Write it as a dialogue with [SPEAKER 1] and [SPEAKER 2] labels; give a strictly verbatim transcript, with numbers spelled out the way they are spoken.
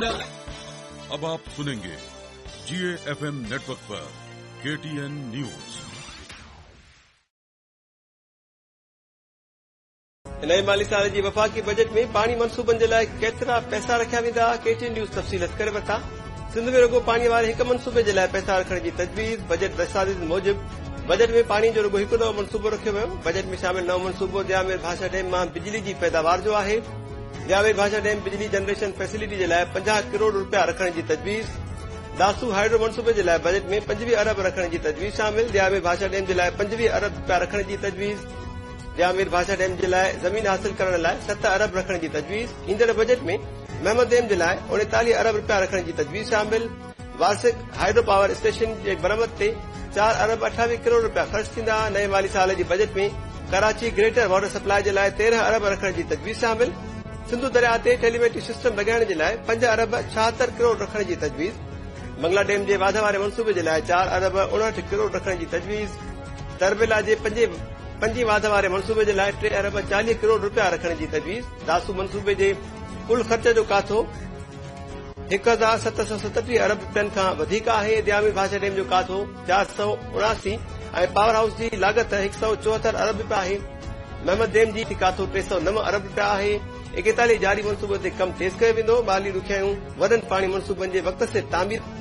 [SPEAKER 1] अब आप सुनेंगे जीए FM network पर केटीएन न्यूज।
[SPEAKER 2] नए माली साल जी वफाकी बजट में पानी मनसूबन जे लाइ केतिरा पैसा रखिया वेंदा, केटीएन न्यूज तफ़सील करे वरिता। सिंध में रुगो पानी वारे हिक मनसूबे जे लाइ पैसा रखण जी तजवीज़। बजट दस्तावेज़ मूजिब बजट में पानी जो रुगो हिकु नओं मनसूबो रखियो वियो। बजट में शामिल नओं मनसूबो दियामिर भाषा डैम मां बिजली जी पैदावार जो आहे। दियामिर भाषा डैम बिजली जनरेशन फैसिलिटी जे लाइ पंजाह करोड़ रुपया रखण जी तजवीज़। दासू हाइड्रो मनसूबे जे लाइ बजट में पंजवीह अरब रखण जी तजवीज़ शामिल। दियामिर भाषा डैम जे लाइ पंजवीह अरब रुपया रखण जी तजवीज़। दियामिर भाषा डैम जे लाइ ज़मीन हासिल करण लाइ सत अरब रखण जी तजवीज़। ईंदड़ बजट में महमद डैम जे लाइ उणेतालीह अरब रुपया रखण जी तजवीज़ शामिल। वार्षिक हाइड्रो पावर स्टेशन जे मरम्मत ते चार अरब अठावीह करोड़ रुपया ख़र्च थींदा। नए माली साल जी बजट में कराची ग्रेटर वाटर सप्लाई जे लाइ तेरहं अरब रखण जी तजवीज़ शामिल। सिंधु दरिया ते टेलीमेट्री सिस्टम लॻाइण जे लाइ पंज अरब छाहतरि करोड़ रखण जी तजवीज़। बंगला डैम जे वाध वारे मनसूबे जे लाइ चार अरब उणहठि करोड़ रखण जी तजवीज़। तरबेला जे पंजे पंजी वाध वारे मनसूबे जे लाइ टे अरब चालीह करोड़ रुपया रखण जी तजवीज़। दासू मनसूबे जे कुल ख़र्च जो काथो हिकु हज़ार सत सौ सतटीह अरब रुपयनि खां वधीक आहे। दियामिर भाषा डैम जो काथो चार सौ उणासी ऐं पावर हाउस जी लागत हिकु सौ चोहतरि अरब रुपया आहे। महमद डैम जी काथो टे सौ नव अरब रुपया आहे। एकतालीह जारी मनसूबे ते कमु तेज़ कयो वेंदो। माली ॾुखियाऊं वॾनि पाणी मनसूबनि जे वक़्त से तामीर